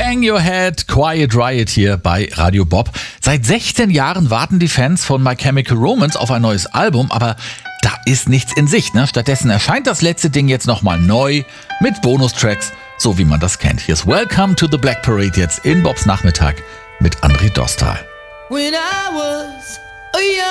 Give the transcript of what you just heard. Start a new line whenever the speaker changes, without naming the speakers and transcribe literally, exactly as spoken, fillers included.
Bang Your Head, Quiet Riot hier bei Radio Bob. Seit sechzehn Jahren warten die Fans von My Chemical Romance auf ein neues Album, aber da ist nichts in Sicht. Ne? Stattdessen erscheint das letzte Ding jetzt nochmal neu mit Bonustracks, so wie man das kennt. Hier ist Welcome to the Black Parade jetzt in Bobs Nachmittag mit André Dostal.
When I was a young